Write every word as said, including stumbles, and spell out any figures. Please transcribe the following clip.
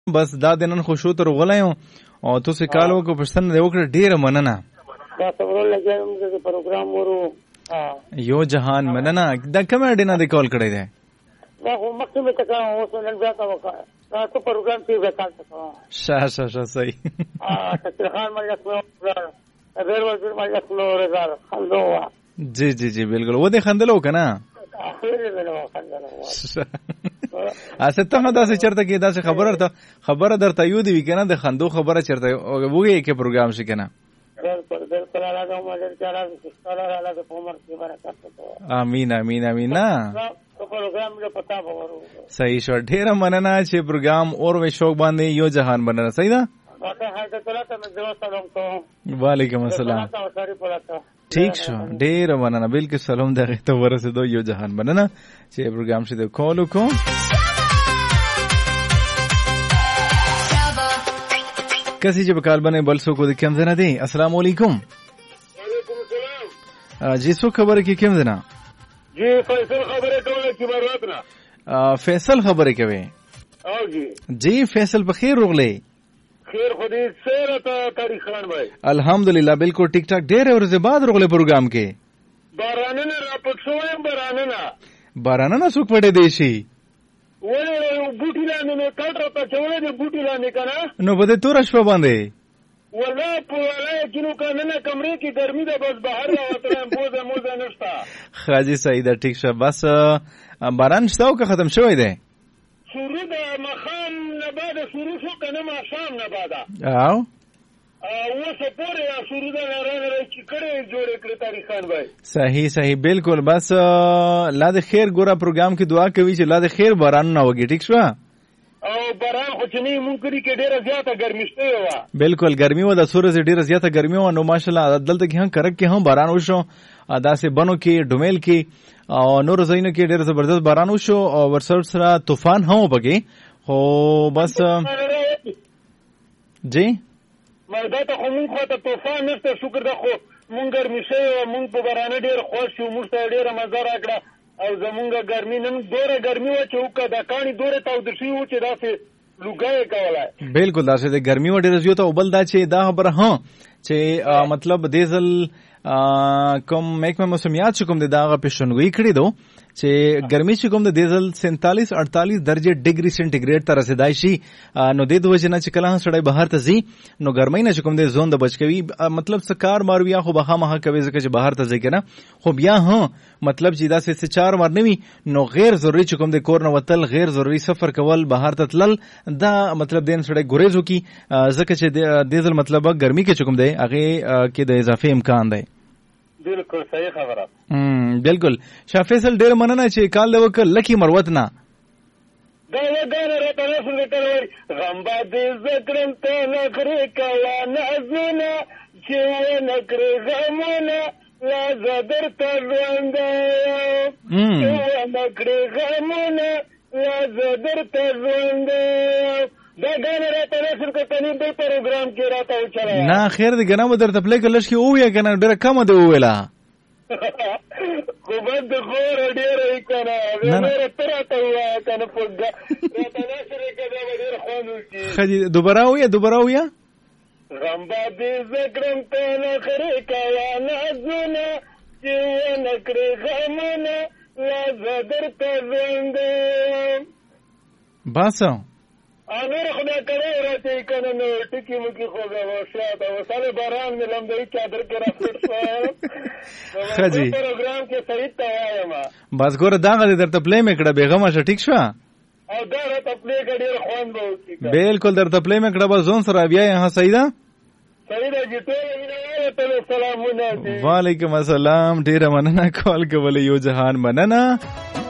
بس دا د نن خوشو تر غلایو او تاسو کالو کو پښتن دی وکړه ډیره مننه دا څورل لګم د پروګرام ورو یو جهان مننه دا کومه ډینه د کال کړی دی دا مخکې مې تکا اوس نن بیا تا وکړه دا ته پروګرام کې وکړ تکا شاه شاه شاه صحیح اه تکر خان مله خو غیر وزیر مله خو رضا خلو جی جی جی بالکل و دې خندلو کنه اخر دې نو خندلو اسه ته دا څه چرته کې دا څه خبره ته خبره درته یو دی کنه د خندو خبره چرته وګورئ کې پروګرام شي کنه بالکل بالکل علاوه مدر چارا سره علاوه عمر کی برکت امين امين امين نا پروګرام له پتا وورو صحیح شو ډیره مننه چې پروګرام اور و شوق باندې یو جهان بننه صحیح ده وعلیکم السلام ٹھیک شو ډیره مننه بالکل سلام دغه ته ورسېدو یو جهان بننه چې پروګرام شته کال وکړو کسی چې بکال بنه بل سو کو د کم زنه دی السلام علیکم وعلیکم السلام جی سو خبره کې کم زنه جی فیصل خبره کوله چې مراتنا فیصل خبره کوي او جی جی فیصل بخیر رغله خیر خو دې سره ته تاریخ خان بھائی الحمدلله بالکل ټیک ټاک ډېر ورځې بعد رغله پروګرام کې بارانونه را پټ شوې بارانونه بارانونه څوک پټې دی شي ولې بوټی لاندې نه کټره ته چولې دې بوټی لاندې کنه نو بده تور شپه باندې ولا په ولا جنو کنه نه کمرې کې ګرمي ده بس بهر راوتلم بوزه موزه نشتا خاجي سعید ټیک شه بس باران شتاو که ختم شوی دی شروع د مخام نه بعد شروع شو کنه ما شام نه بعد او او څه پورې شروع ده نه نه چې کړي جوړ کړی تاریخ خان بھائی صحیح صحیح بالکل بس لا د خیر ګوره پروګرام کې دعا کوي چې لا د خیر باران نه وږي ټیک شو او باران خو چې نه مونږ کړی کې ډیره زیاته ګرمي شته و بالکل ګرمي و د سورز ډیره زیاته ګرمي و نو ماشاءالله دلته کې هم کرک کې هم باران وشو ادا سه بنو کې ډومل کې او نور زینو کې ډیر زبردست باران وشو او ورسره سره طوفان هم وبګي خو بس جی مګه ته خو مونږ ته طوفان نشته شکر ده خو مونږ ګرمي شي مونږ په باران ډیر خوښ شو مونږ ته ډیر مزه راکړه او زمونږه ګرمي نن دوره ګرمي و چې وکړه د کانی دوره تاو د شي و چې داسې لوګای کوله بالکل داسې د ګرمي و ډیر زیاته او بل دا چې دا خبره ها چې مطلب دیزل کوم محکمه موسمیات چې کوم د داغه پیشنګوئی کړی دو چې ګرمي چې کوم د دیزل سینتالیس اړتالیس درجه ډیګري سنټیګریډ ته رسیدای شي نو د دوه جنا چې کله سړی بهر ته ځي نو ګرمۍ نه چې کوم د زون د بچکوي مطلب سکار مارویا خو بخا مها کوي ځکه چې بهر ته ځي کنه خو بیا ها مطلب چې دا سه چار مرنوي نو غیر ضروري چې کوم د کور نه وتل غیر ضروري سفر کول بهر ته تلل دا مطلب دین سړی ګریزو کی ځکه چې دیزل مطلب ګرمي کې چې کوم دی هغه کې د اضافه امکان دی بالکل صحیح خبره بالکل شاه فیصل ډیر مننه چې کال د وک لکی مروت نه دا وګاره راته رسول کړی غم باندې ذکرم ته نخري کوا نازونه چې نکري غمونه لا زدر ته ژوند چې نکري غمونه لا زدر ته ژوند دا ګانه راته رسول کړي په پروګرام کې راته وچلا نه خیر دې ګنه مدر ته پلی کلش کې او یا کنه ډېر کم دی ویلا خو بد خور ډېر ای کنه ډېر ترته وا کنه پوګه راته نشره کده ډېر خوانو کی خدي دوباره ویا دوباره ویا غم باندې ذکرم ته نه خره کوا نازونه چې نکړي غمونه لا زدر ته زند باسو امیر خدا کرے راته کنه نو ټکی مکی خو به وشاته وساله باران ملم دی چادر کې راځي خجی پروګرام کې صحیح توایم بس ګوره داغه درته پلی میکړه بیغمه شه ټیک شو او دا راته پلی کډیر خوان به بالکل درته پلی میکړه بس زون سره بیا ها صحیح ده صحیح ده جته وینه سلامونه وعلیکم السلام ډیر مننه کال کول یو جهان مننه